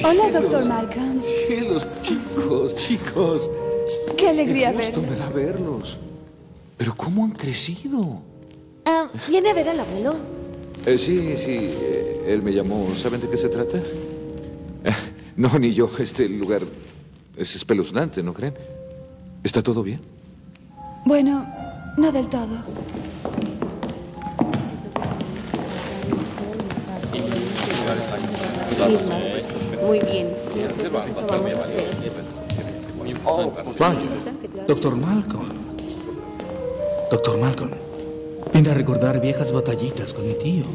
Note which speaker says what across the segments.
Speaker 1: Hola, doctor Malcolm.
Speaker 2: Cielos, chicos.
Speaker 1: Qué alegría
Speaker 2: Qué gusto
Speaker 1: verlo.
Speaker 2: me da verlos. Pero ¿cómo han crecido?
Speaker 1: ¿Viene a ver al abuelo?
Speaker 2: Sí, él me llamó. ¿Saben de qué se trata? No, ni yo. Este lugar es espeluznante, ¿no creen? ¿Está todo bien?
Speaker 1: Bueno, no del todo.
Speaker 3: Muy bien. Entonces eso vamos a hacer.
Speaker 4: Vaya, doctor Malcolm. Doctor Malcolm, vine a recordar viejas batallitas con mi tío.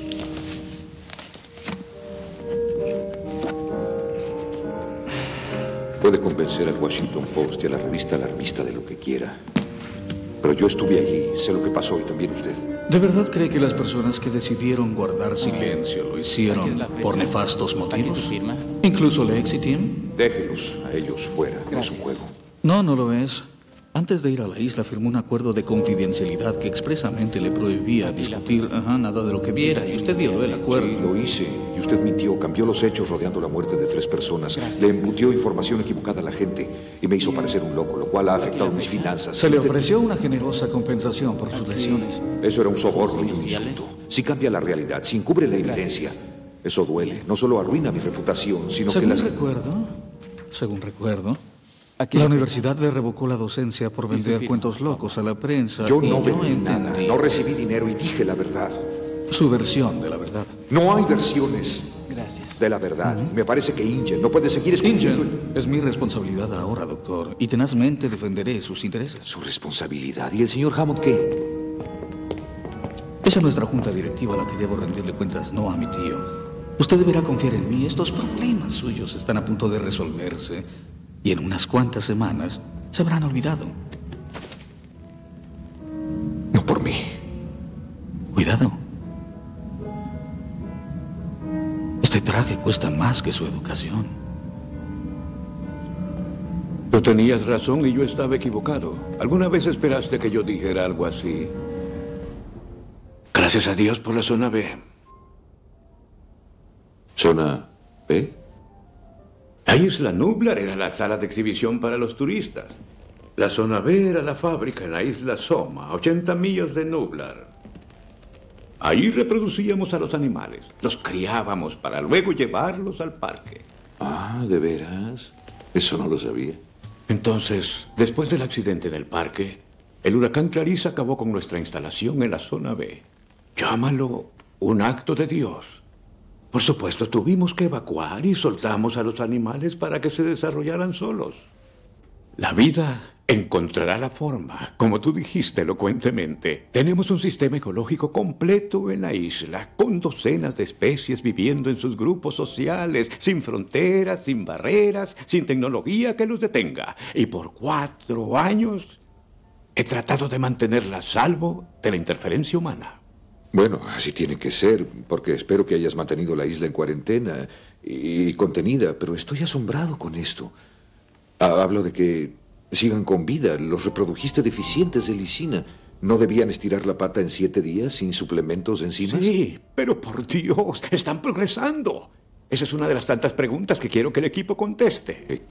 Speaker 2: Puede convencer al Washington Post y a la revista alarmista de lo que quiera. Pero yo estuve allí, sé lo que pasó y también usted.
Speaker 4: ¿De verdad cree que las personas que decidieron guardar silencio lo hicieron por nefastos motivos? ¿Incluso la Exit Team?
Speaker 2: Déjelos a ellos fuera, no es un juego.
Speaker 4: No, no lo es. Antes de ir a la isla firmó un acuerdo de confidencialidad que expresamente le prohibía discutir nada de lo que viera, y usted violó el acuerdo.
Speaker 2: Sí, lo hice. Y usted mintió, cambió los hechos rodeando la muerte de 3 personas. Le embutió información equivocada a la gente y me hizo parecer un loco, lo cual ha afectado mis finanzas.
Speaker 4: Se le ofreció una generosa compensación por sus lesiones.
Speaker 2: Eso era un soborno y un insulto. Si cambia la realidad, si encubre la evidencia, eso duele. No solo arruina mi reputación, sino que
Speaker 4: Según recuerdo, la universidad le revocó la docencia por vender cuentos locos a la prensa.
Speaker 2: Yo no vendí nada, no recibí dinero y dije la verdad.
Speaker 4: Su versión de la verdad.
Speaker 2: No hay versiones de la verdad. Me parece que Ingen no puede seguir escondiendo.
Speaker 4: Es mi responsabilidad ahora, doctor, y tenazmente defenderé sus intereses.
Speaker 2: Su responsabilidad. ¿Y el señor Hammond qué?
Speaker 4: Es a nuestra junta directiva a la que debo rendirle cuentas, no a mi tío. Usted deberá confiar en mí. Estos problemas suyos están a punto de resolverse y en unas cuantas semanas se habrán olvidado.
Speaker 2: No por mí.
Speaker 4: Cuidado. Este traje cuesta más que su educación.
Speaker 5: Tú tenías razón y yo estaba equivocado. ¿Alguna vez esperaste que yo dijera algo así? Gracias a Dios por la zona B.
Speaker 2: ¿Zona B?
Speaker 5: La isla Nublar era la sala de exhibición para los turistas. La zona B era la fábrica en la isla Soma, a 80 millas de Nublar. Ahí reproducíamos a los animales, los criábamos para luego llevarlos al parque.
Speaker 2: Ah, ¿de veras? Eso no lo sabía.
Speaker 5: Entonces, después del accidente del parque, el huracán Clarissa acabó con nuestra instalación en la zona B. Llámalo un acto de Dios. Por supuesto, tuvimos que evacuar y soltamos a los animales para que se desarrollaran solos. La vida encontrará la forma, como tú dijiste elocuentemente. Tenemos un sistema ecológico completo en la isla, con docenas de especies viviendo en sus grupos sociales, sin fronteras, sin barreras, sin tecnología que los detenga. Y por 4 años he tratado de mantenerla a salvo de la interferencia humana.
Speaker 2: Bueno, así tiene que ser, porque espero que hayas mantenido la isla en cuarentena y contenida, pero estoy asombrado con esto. Hablo de que sigan con vida. Los reprodujiste deficientes de lisina. ¿No debían estirar la pata en 7 días sin suplementos encima?
Speaker 5: Sí, pero por Dios, están progresando. Esa es una de las tantas preguntas que quiero que el equipo conteste.